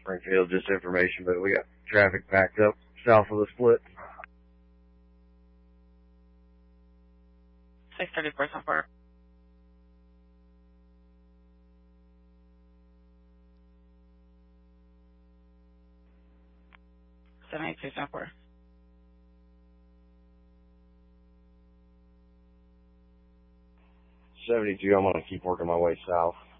Springfield, just information, but we got traffic backed up south of the split. 634 Southport. 782 Southport. 72, I'm going to keep working my way south.